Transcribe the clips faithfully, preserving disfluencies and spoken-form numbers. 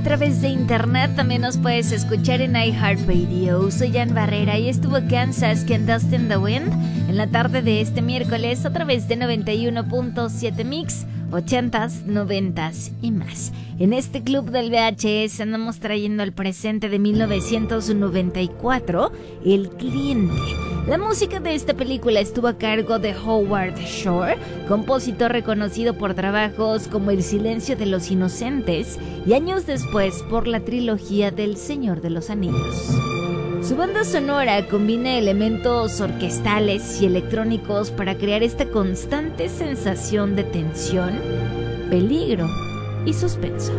través de internet, también nos puedes escuchar en iHeartRadio. Soy Jan Barrera y estuvo Kansas Can Dust in the Wind en la tarde de este miércoles a través de noventa y uno punto siete Mix, ochentas, noventas y más. En este club del V H S andamos trayendo al presente de mil novecientos noventa y cuatro, El Cliente. La música de esta película estuvo a cargo de Howard Shore, compositor reconocido por trabajos como El silencio de los inocentes y años después por la trilogía del Señor de los Anillos. Su banda sonora combina elementos orquestales y electrónicos para crear esta constante sensación de tensión, peligro y suspenso.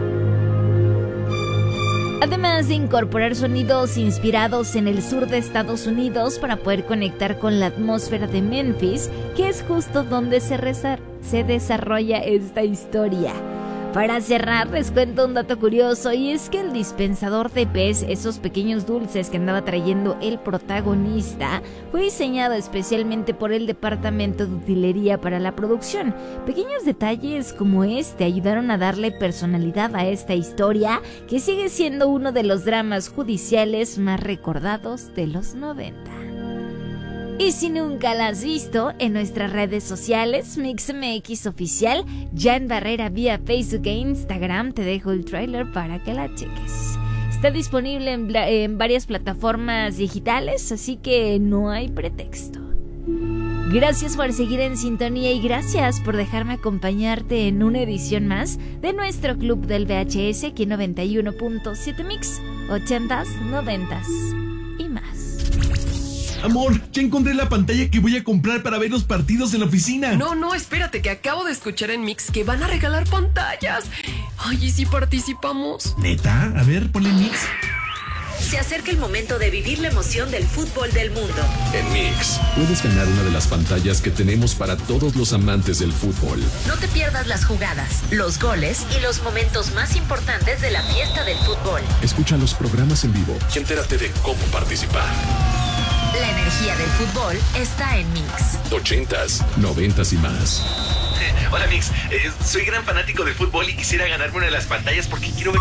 Además de incorporar sonidos inspirados en el sur de Estados Unidos para poder conectar con la atmósfera de Memphis, que es justo donde se, reza- se desarrolla esta historia. Para cerrar, les cuento un dato curioso, y es que el dispensador de pez, esos pequeños dulces que andaba trayendo el protagonista, fue diseñado especialmente por el departamento de utilería para la producción. Pequeños detalles como este ayudaron a darle personalidad a esta historia, que sigue siendo uno de los dramas judiciales más recordados de los noventa. Y si nunca la has visto, en nuestras redes sociales, MixMX Oficial, Jan Barrera vía Facebook e Instagram, te dejo el tráiler para que la cheques. Está disponible en, en varias plataformas digitales, así que no hay pretexto. Gracias por seguir en sintonía y gracias por dejarme acompañarte en una edición más de nuestro Club del V H S, aquí noventa y uno punto siete Mix, ochentas, noventas y más. Amor, ya encontré la pantalla que voy a comprar para ver los partidos en la oficina. No, no, espérate, que acabo de escuchar en Mix que van a regalar pantallas. Ay, ¿y si participamos? ¿Neta? A ver, ponle Mix. Se acerca el momento de vivir la emoción del fútbol del mundo. En Mix, puedes ganar una de las pantallas que tenemos para todos los amantes del fútbol. No te pierdas las jugadas, los goles y los momentos más importantes de la fiesta del fútbol. Escucha los programas en vivo y entérate de cómo participar. La energía del fútbol está en Mix. Ochentas, noventas y más. Hola Mix, eh, soy gran fanático del fútbol y quisiera ganarme una de las pantallas porque quiero ver